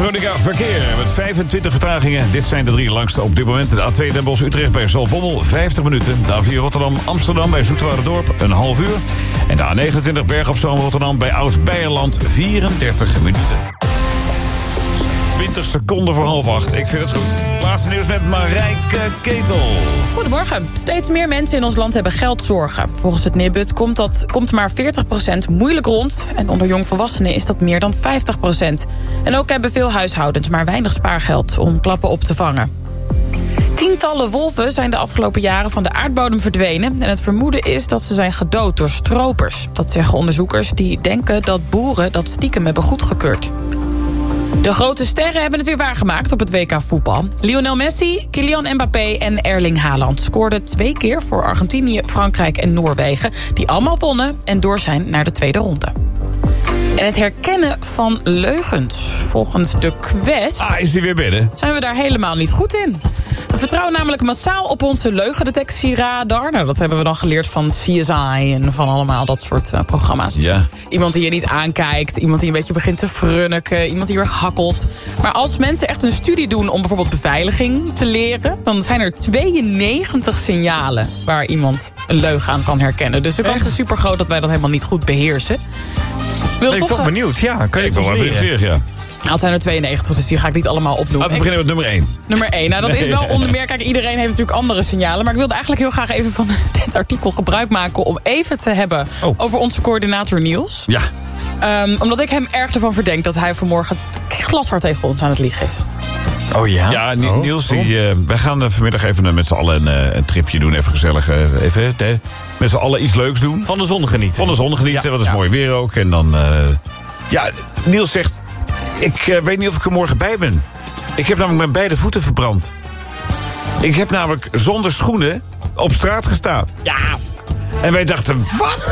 Veronica Verkeer met 25 vertragingen. Dit zijn de 3 langste op dit moment. De A2 Den Bosch-Utrecht bij Zaltbommel, 50 minuten. De A4 Rotterdam-Amsterdam bij Zoeterwouderdorp, een half uur. En de A29 Berg op Zoom Rotterdam bij Oud-Beijerland, 34 minuten. 20 seconden voor 7:30. Ik vind het goed. Laatste nieuws met Marijke Ketel. Goedemorgen. Steeds meer mensen in ons land hebben geldzorgen. Volgens het Nibud komt maar 40% moeilijk rond. En onder jongvolwassenen is dat meer dan 50%. En ook hebben veel huishoudens maar weinig spaargeld om klappen op te vangen. Tientallen wolven zijn de afgelopen jaren van de aardbodem verdwenen. En het vermoeden is dat ze zijn gedood door stropers. Dat zeggen onderzoekers die denken dat boeren dat stiekem hebben goedgekeurd. De grote sterren hebben het weer waargemaakt op het WK voetbal. Lionel Messi, Kylian Mbappé en Erling Haaland scoorden 2 keer voor Argentinië, Frankrijk en Noorwegen, die allemaal wonnen en door zijn naar de tweede ronde. En het herkennen van leugens. Volgens de Quest is die weer binnen? Zijn we daar helemaal niet goed in. We vertrouwen namelijk massaal op onze leugendetectieradar. Nou, dat hebben we dan geleerd van CSI en van allemaal dat soort programma's. Ja. Iemand die je niet aankijkt, iemand die een beetje begint te frunniken, iemand die weer hakkelt. Maar als mensen echt een studie doen om bijvoorbeeld beveiliging te leren, dan zijn er 92 signalen waar iemand een leugen aan kan herkennen. Dus de kans is super groot dat wij dat helemaal niet goed beheersen. Ben ik toch benieuwd. Ja, kan je het wel leren? Ja. Nou, het zijn er 92, dus die ga ik niet allemaal opnoemen. Laten we beginnen met nummer 1. Nummer 1, nou dat is wel onder meer... Kijk, iedereen heeft natuurlijk andere signalen. Maar ik wilde eigenlijk heel graag even van dit artikel gebruik maken om even te hebben over onze coördinator Niels. Ja. Omdat ik hem erg ervan verdenk dat hij vanmorgen glashard tegen ons aan het liegen is. Oh ja? Ja, Niels, wij gaan vanmiddag even met z'n allen een tripje doen. Even gezellig, met z'n allen iets leuks doen. Van de zon genieten. Van de zon genieten, want het is mooi weer ook. En dan, Niels zegt, ik weet niet of ik er morgen bij ben. Ik heb namelijk mijn beide voeten verbrand. Ik heb namelijk zonder schoenen op straat gestaan. Ja. En wij dachten, wat?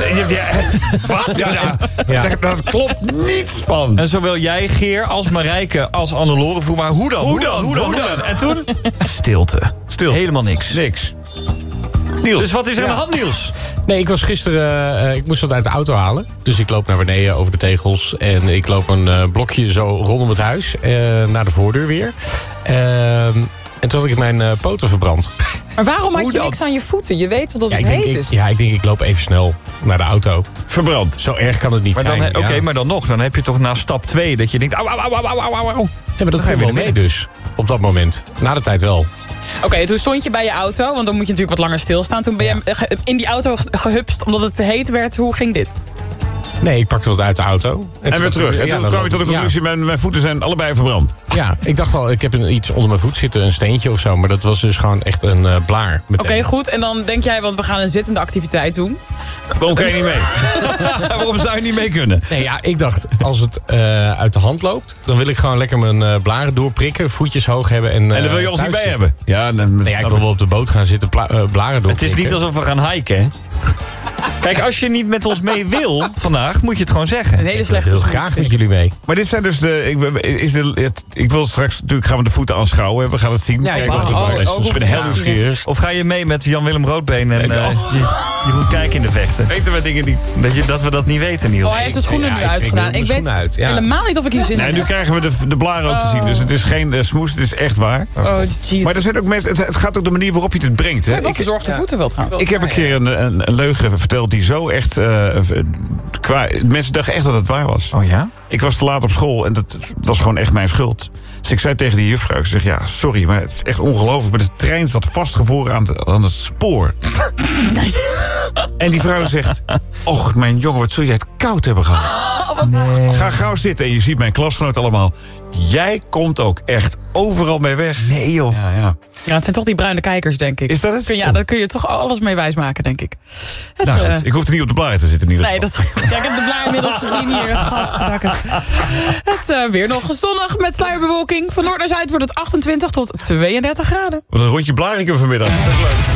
Wat? Ja. Daar klopt niets van. En zowel jij, Geer, als Marijke, als Annelore vroeg maar hoe dan? En toen? Stilte. Helemaal niks. Niels. Dus wat is er aan de hand, Niels? Nee, ik was gisteren... ik moest wat uit de auto halen. Dus ik loop naar beneden over de tegels. En ik loop een blokje zo rondom het huis. Naar de voordeur weer. En toen had ik mijn poten verbrand. Maar waarom had je niks aan je voeten? Je weet wel dat het heet is. Ja, ik denk ik loop even snel naar de auto. Verbrand. Zo erg kan het niet zijn. Oké, maar dan nog. Dan heb je toch na stap 2 dat je denkt... Au. Ja, maar dat ging wel mee dus. Op dat moment. Na de tijd wel. Oké, toen stond je bij je auto. Want dan moet je natuurlijk wat langer stilstaan. Toen ben je in die auto gehupst omdat het te heet werd. Hoe ging dit? Nee, ik pakte wat uit de auto. En weer terug. En toen kwam je tot de conclusie, mijn voeten zijn allebei verbrand. Ja, ik dacht wel, ik heb iets onder mijn voet zitten, een steentje of zo. Maar dat was dus gewoon echt een blaar. Oké, goed. En dan denk jij, want we gaan een zittende activiteit doen. Waarom kan je niet mee? Waarom zou je niet mee kunnen? Nee, ja, ik dacht, als het uit de hand loopt, dan wil ik gewoon lekker mijn blaren doorprikken, voetjes hoog hebben. En dan wil je ons niet bij hebben? Ja, ik wil wel op de boot gaan zitten, blaren doorprikken. Het is niet alsof we gaan hiken, hè? Kijk, als je niet met ons mee wil vandaag, moet je het gewoon zeggen. Een hele slechte heel graag met jullie mee. Maar dit zijn dus ik wil straks natuurlijk gaan we de voeten aanschouwen. We gaan het zien. Ja, kijken of het waar is. Dus ik ben heel nieuwsgierig. Of ga je mee met Jan-Willem Roodbeen en je moet kijken in de vechten. Weten we dingen niet? Dat we dat niet weten, Niels. Hij heeft de schoenen nu uitgedaan. Ik weet helemaal niet of ik hier zin in heb. Nu krijgen we de blaren ook te zien. Dus het is geen smoes, het is echt waar. Maar er zijn ook mensen, het gaat ook de manier waarop je het brengt. Hè? Ik verzorgde voeten wel trouwens. Ik heb een keer een leugen verteld die zo echt... mensen dachten echt dat het waar was. Oh ja? Ik was te laat op school en dat was gewoon echt mijn schuld. Dus ik zei tegen die juffrouw, ik zeg, ja, sorry, maar het is echt ongelooflijk. Maar de trein zat vastgevroren aan het spoor. En die vrouw zegt, och, mijn jongen, wat zul jij het koud hebben gehad. Nee. Ga gauw zitten en je ziet mijn klasgenoot allemaal. Jij komt ook echt overal mee weg. Nee, joh. Ja. Ja, het zijn toch die bruine kijkers, denk ik. Is dat het? Ja, daar kun je toch alles mee wijsmaken, denk ik. Ik hoef er niet op de blaren te zitten in ieder geval. Nee, ik heb de blaar inmiddels gezien hier. Het weer nog zonnig met sluierbewolking. Van noord naar zuid wordt het 28 tot 32 graden. Wat een rondje blariken vanmiddag. Dat is ook leuk.